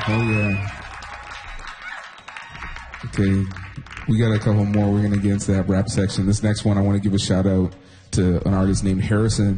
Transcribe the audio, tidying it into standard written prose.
Oh, yeah. Okay, we got a couple more. We're going to get into that rap section. This next one, I want to give a shout out to an artist named Harrison